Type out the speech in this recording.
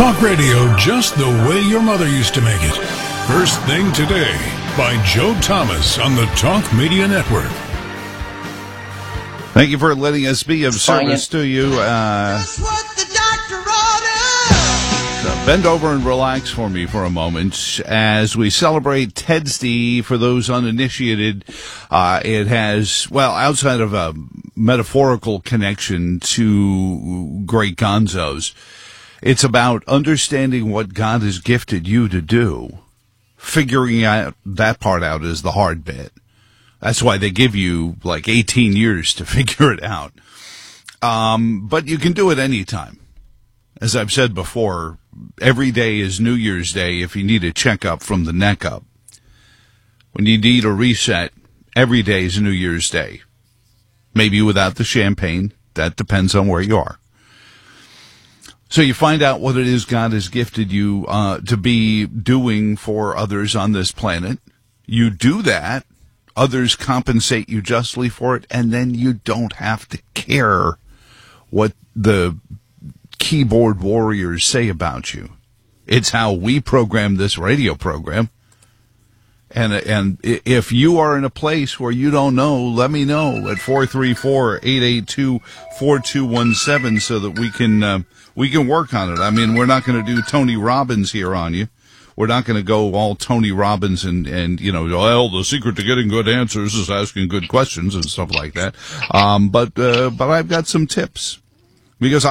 Talk radio just the way your mother used to make it. First Thing Today by Joe Thomas on the Talk Media Network. Thank you for letting us be of service to you. So bend over and relax for me for a moment as we celebrate Ted's Day. For those uninitiated, it has, well, outside of a metaphorical connection to Great Gonzos, it's about understanding what God has gifted you to do. Figuring out that part out is the hard bit. That's why they give you like 18 years to figure it out. But you can do it anytime. As I've said before, every day is New Year's Day if you need a checkup from the neck up. When you need a reset, every day is New Year's Day. Maybe without the champagne. That depends on where you are. So you find out what it is God has gifted you to be doing for others on this planet. You do that. Others compensate you justly for it, and then you don't have to care what the keyboard warriors say about you. It's how we program this radio program. And if you are in a place where you don't know, let me know at 434-882-4217 so that we can work on it. I mean, we're not going to do Tony Robbins here on you. We're not going to go all Tony Robbins and you know, well, the secret to getting good answers is asking good questions and stuff like that. But I've got some tips because